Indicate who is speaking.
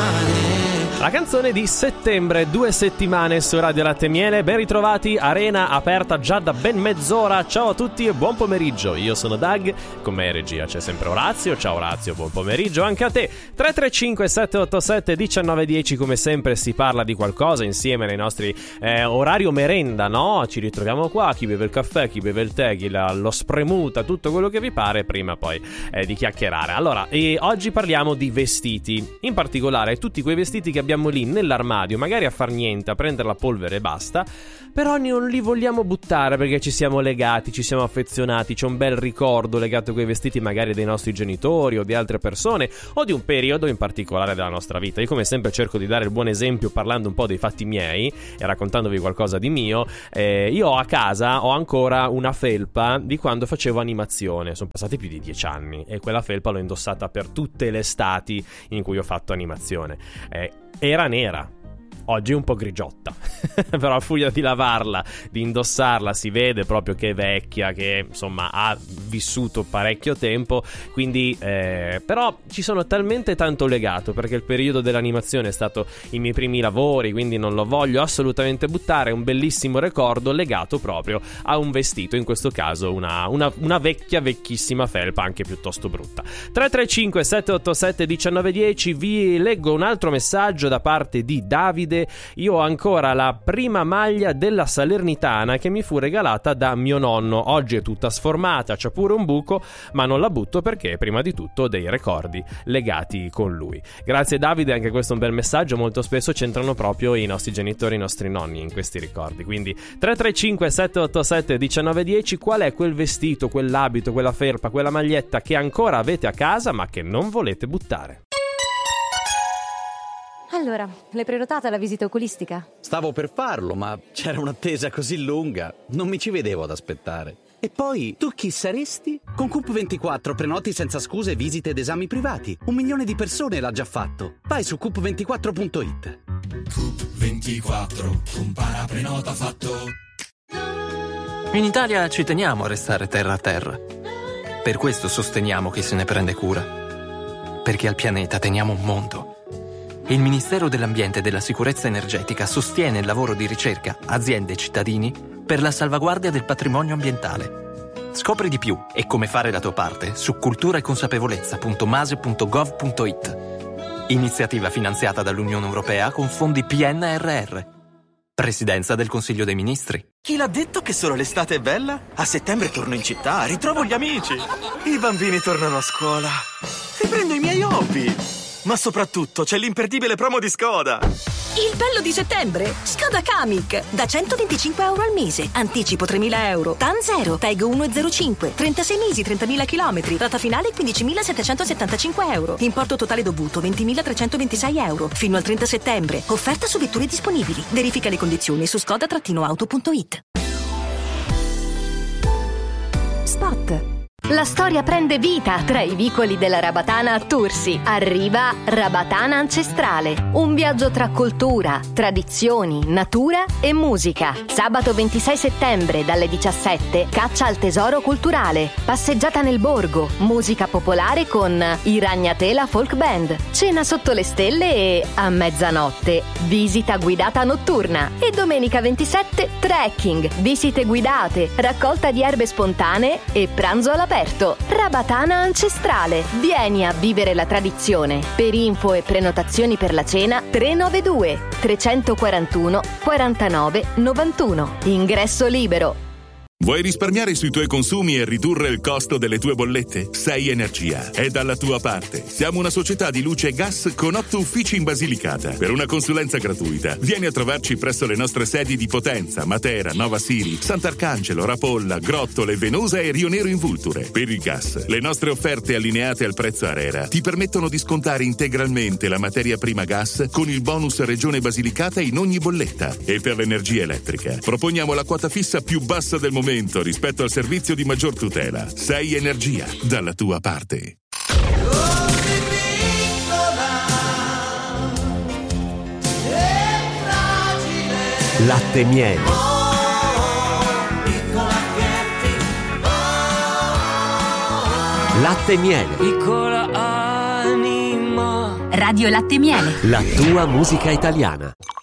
Speaker 1: La canzone di Settembre, 2 settimane su Radio Latte e Miele. Ben ritrovati, arena aperta già da ben mezz'ora. Ciao a tutti e buon pomeriggio. Io sono Doug, con me in regia c'è sempre Orazio. Ciao Orazio, buon pomeriggio anche a te. 335 787 1910, come sempre si parla di qualcosa insieme nei nostri orario merenda, no? Ci ritroviamo qua, chi beve il caffè, chi beve il tè, chi lo spremuta, tutto quello che vi pare, prima poi di chiacchierare. Allora, oggi parliamo di vestiti, in particolare tutti quei vestiti che abbiamo lì nell'armadio, magari a far niente, a prendere la polvere e basta, però non li vogliamo buttare perché ci siamo legati, ci siamo affezionati, c'è un bel ricordo legato a quei vestiti magari dei nostri genitori o di altre persone o di un periodo in particolare della nostra vita. Io come sempre cerco di dare il buon esempio parlando un po' dei fatti miei e raccontandovi qualcosa di mio. Io a casa ho ancora una felpa di quando facevo animazione, sono passati più di 10 anni e quella felpa l'ho indossata per tutte le estati in cui ho fatto animazione. Era nera, oggi è un po' grigiotta, però a furia di lavarla, di indossarla, si vede proprio che è vecchia, che insomma ha vissuto parecchio tempo, quindi però ci sono talmente tanto legato, perché il periodo dell'animazione è stato i miei primi lavori, quindi non lo voglio assolutamente buttare. È un bellissimo ricordo legato proprio a un vestito, in questo caso una vecchissima felpa, anche piuttosto brutta. 335 787 1910, vi leggo un altro messaggio da parte di Davide. Io ho ancora la prima maglia della Salernitana che mi fu regalata da mio nonno. Oggi è tutta sformata, c'ha pure un buco, ma non la butto perché prima di tutto ho dei ricordi legati con lui. Grazie Davide, anche questo è un bel messaggio. Molto spesso c'entrano proprio i nostri genitori, i nostri nonni in questi ricordi. Quindi 335 787 1910, qual è quel vestito, quell'abito, quella felpa, quella maglietta che ancora avete a casa ma che non volete buttare?
Speaker 2: Allora, l'hai prenotata la visita oculistica?
Speaker 3: Stavo per farlo, ma c'era un'attesa così lunga, non mi ci vedevo ad aspettare. E poi, tu chi saresti? Con Coop24 prenoti senza scuse visite ed esami privati. 1 milione di persone l'ha già fatto. Vai su coop24.it.
Speaker 4: Coop24, compara, prenota, fatto.
Speaker 5: In Italia ci teniamo a restare terra a terra. Per questo sosteniamo chi se ne prende cura. Perché al pianeta teniamo un mondo. Il Ministero dell'Ambiente e della Sicurezza Energetica sostiene il lavoro di ricerca, aziende e cittadini per la salvaguardia del patrimonio ambientale. Scopri di più e come fare la tua parte su culturaeconsapevolezza.mase.gov.it. Iniziativa finanziata dall'Unione Europea con fondi PNRR. Presidenza del Consiglio dei Ministri.
Speaker 6: Chi l'ha detto che solo l'estate è bella? A settembre torno in città, ritrovo gli amici. I bambini tornano a scuola. Riprendo i miei hobby. Ma soprattutto c'è l'imperdibile promo di Skoda.
Speaker 7: Il bello di settembre? Skoda Kamiq. Da 125 euro al mese. Anticipo 3.000 euro. TAN 0. PEG 1,05. 36 mesi, 30.000 chilometri. Rata finale 15.775 euro. Importo totale dovuto 20.326 euro. Fino al 30 settembre. Offerta su vetture disponibili. Verifica le condizioni su skoda-auto.it.
Speaker 2: Spot. La storia prende vita tra i vicoli della Rabatana a Tursi. Arriva Rabatana Ancestrale, un viaggio tra cultura, tradizioni, natura e musica. Sabato 26 settembre dalle 17, caccia al tesoro culturale, passeggiata nel borgo, musica popolare con i Ragnatela Folk Band, cena sotto le stelle e, a mezzanotte, visita guidata notturna. E domenica 27, trekking, visite guidate, raccolta di erbe spontanee e pranzo all'aperto. Rabatana Ancestrale. Vieni a vivere la tradizione. Per info e prenotazioni per la cena 392 341 49 91. Ingresso libero.
Speaker 8: Vuoi risparmiare sui tuoi consumi e ridurre il costo delle tue bollette? 6 Energia è dalla tua parte. Siamo una società di luce e gas con 8 uffici in Basilicata. Per una consulenza gratuita, vieni a trovarci presso le nostre sedi di Potenza, Matera, Nova Siri, Sant'Arcangelo, Rapolla, Grottole, Venosa e Rio Nero in Vulture. Per il gas, le nostre offerte allineate al prezzo ARERA ti permettono di scontare integralmente la materia prima gas con il bonus Regione Basilicata in ogni bolletta. E per l'energia elettrica, proponiamo la quota fissa più bassa del momento rispetto al servizio di maggior tutela. 6 Energia, dalla tua parte.
Speaker 1: Latte e Miele. Latte e Miele.
Speaker 9: Piccola anima. Radio Latte Miele.
Speaker 10: La tua musica italiana.